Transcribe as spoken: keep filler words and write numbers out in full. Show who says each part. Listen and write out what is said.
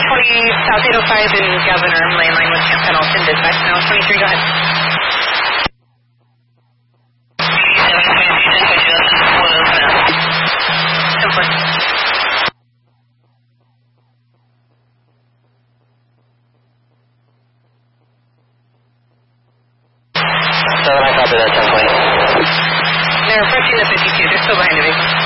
Speaker 1: twenty, South eight oh five in Governor, lane line with Camp Pendleton, dispatch now twenty-three, go ahead.
Speaker 2: seven, I copy that, ten twenty.
Speaker 1: They're approaching the fifty-two, they're still behind the vehicle.